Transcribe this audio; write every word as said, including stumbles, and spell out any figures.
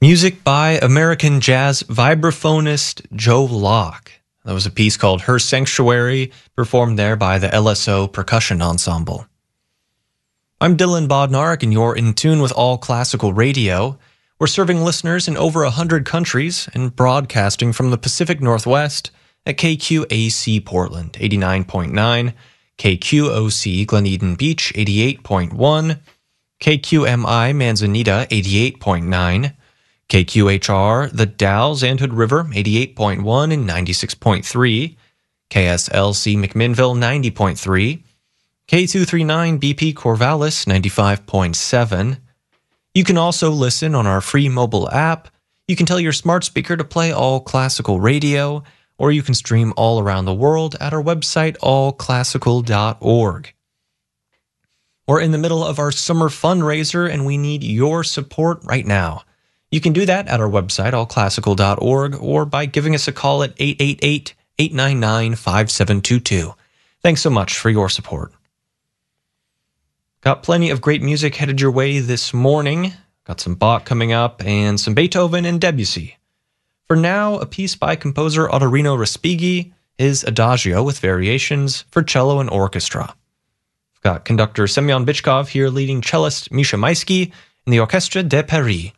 Music by American jazz vibraphonist Joe Locke. That was a piece called Her Sanctuary, performed there by the L S O Percussion Ensemble. I'm Dylan Bodnar, and you're in tune with All Classical Radio. We're serving listeners in over one hundred countries and broadcasting from the Pacific Northwest at K Q A C Portland, eighty-nine point nine, K Q O C Glen Eden Beach, eighty-eight point one, K Q M I Manzanita, eighty-eight point nine, K Q H R The Dalles and Hood River, eighty-eight point one and ninety-six point three, K S L C McMinnville, ninety point three, K two thirty-nine B P Corvallis, ninety-five point seven. You can also listen on our free mobile app. You can tell your smart speaker to play All Classical Radio, or you can stream all around the world at our website, all classical dot org. We're in the middle of our summer fundraiser, and we need your support right now. You can do that at our website, all classical dot org, or by giving us a call at eight eight eight, eight nine nine, five seven two two. Thanks so much for your support. Got plenty of great music headed your way this morning. Got some Bach coming up and some Beethoven and Debussy. For now, a piece by composer Ottorino Respighi, his Adagio with variations for cello and orchestra. We've got conductor Semyon Bychkov here leading cellist Misha Maisky and the Orchestre de Paris.